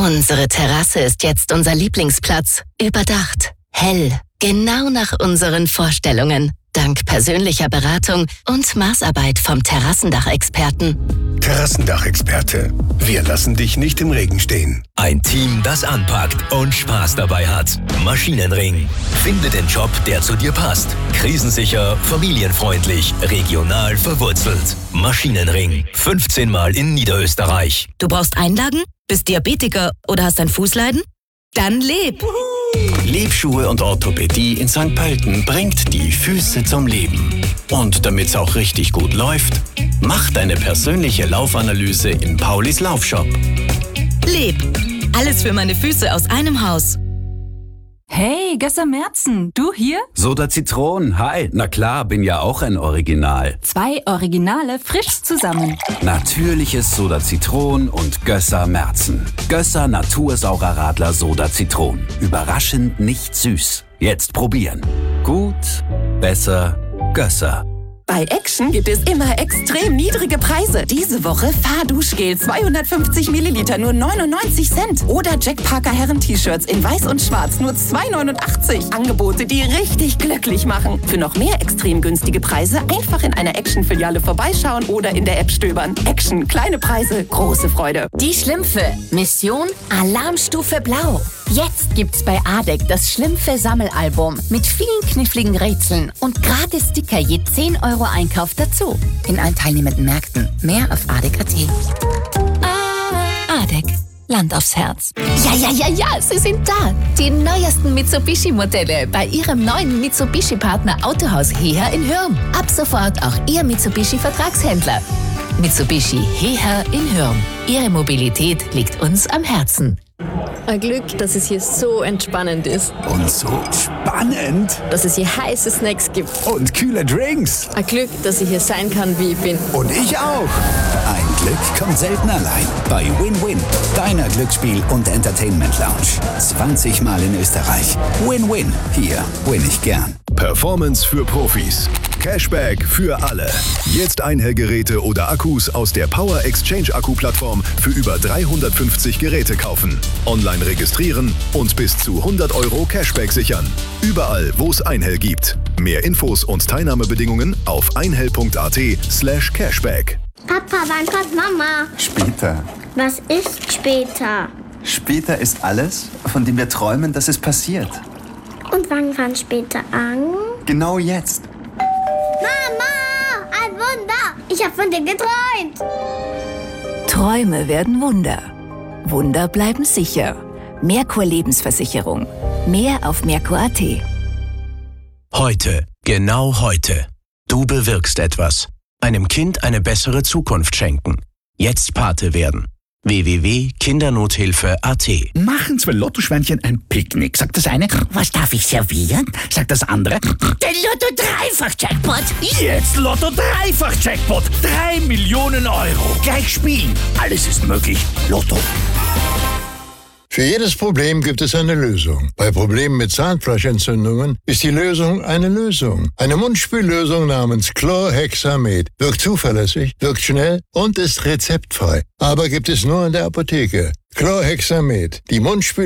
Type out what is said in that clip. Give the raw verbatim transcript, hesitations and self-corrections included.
Unsere Terrasse ist jetzt unser Lieblingsplatz. Überdacht, hell, genau nach unseren Vorstellungen. Dank persönlicher Beratung und Maßarbeit vom Terrassendachexperten. Terrassendachexperte. Wir lassen dich nicht im Regen stehen. Ein Team, das anpackt und Spaß dabei hat. Maschinenring. Finde den Job, der zu dir passt. Krisensicher, familienfreundlich, regional verwurzelt. Maschinenring. fünfzehn Mal in Niederösterreich. Du brauchst Einlagen? Bist Diabetiker oder hast ein Fußleiden? Dann leb! Lebschuhe und Orthopädie in Sankt Pölten bringt die Füße zum Leben. Und damit's auch richtig gut läuft, mach deine persönliche Laufanalyse in Paulis Laufshop. Leb! Alles für meine Füße aus einem Haus. Hey, Gösser Merzen, du hier? Soda Zitron, hi. Na klar, bin ja auch ein Original. Zwei Originale frisch zusammen. Natürliches Soda Zitron und Gösser Merzen. Gösser Natursaurer Radler Soda Zitron. Überraschend nicht süß. Jetzt probieren. Gut, besser, Gösser. Bei Action gibt es immer extrem niedrige Preise. Diese Woche Fahrduschgel zweihundertfünfzig Milliliter nur neunundneunzig Cent. Oder Jack Parker Herren-T-Shirts in weiß und schwarz nur zwei neunundachtzig. Angebote, die richtig glücklich machen. Für noch mehr extrem günstige Preise einfach in einer Action-Filiale vorbeischauen oder in der App stöbern. Action, kleine Preise, große Freude. Die Schlümpfe. Mission Alarmstufe Blau. Jetzt gibt's bei ADEC das Schlümpfe-Sammelalbum mit vielen kniffligen Rätseln und gratis Sticker je zehn Euro Einkauf dazu. In allen teilnehmenden Märkten. Mehr auf adec punkt at. ADEC. Land aufs Herz. Ja, ja, ja, ja, sie sind da. Die neuesten Mitsubishi-Modelle bei Ihrem neuen Mitsubishi-Partner Autohaus Heher in Hürm. Ab sofort auch Ihr Mitsubishi-Vertragshändler. Mitsubishi Heher in Hürm. Ihre Mobilität liegt uns am Herzen. Ein Glück, dass es hier so entspannend ist. Und so spannend. Dass es hier heiße Snacks gibt. Und kühle Drinks. Ein Glück, dass ich hier sein kann, wie ich bin. Und ich auch. Ein Glück kommt selten allein. Bei Win-Win, deiner Glücksspiel- und Entertainment-Lounge. zwanzig Mal in Österreich. Win-Win. Hier win ich gern. Performance für Profis. Cashback für alle. Jetzt Einhellgeräte oder Akkus aus der Power Exchange Akku-Plattform für über dreihundertfünfzig Geräte kaufen. Online registrieren und bis zu hundert Euro Cashback sichern. Überall, wo es Einhell gibt. Mehr Infos und Teilnahmebedingungen auf einhell punkt at slash cashback. Papa, wann kommt Mama? Später. Was ist später? Später ist alles, von dem wir träumen, dass es passiert. Und wann fängt später an? Genau jetzt. Mama, ein Wunder! Ich habe von dir geträumt. Träume werden Wunder. Wunder bleiben sicher. Merkur Lebensversicherung. Mehr auf merkur punkt at. Heute, genau heute. Du bewirkst etwas. Einem Kind eine bessere Zukunft schenken. Jetzt Pate werden. w w w punkt kindernothilfe punkt at. Machen zwei Lottoschweinchen ein Picknick. Sagt das eine, was darf ich servieren? Sagt das andere, der Lotto-Dreifach-Jackpot. Jetzt Lotto-Dreifach-Jackpot. Drei Millionen Euro. Gleich spielen. Alles ist möglich. Lotto. Für jedes Problem gibt es eine Lösung. Bei Problemen mit Zahnfleischentzündungen ist die Lösung eine Lösung. Eine Mundspüllösung namens Chlorhexamed. Wirkt zuverlässig, wirkt schnell und ist rezeptfrei. Aber gibt es nur in der Apotheke. Chlorhexamed, die Mundspül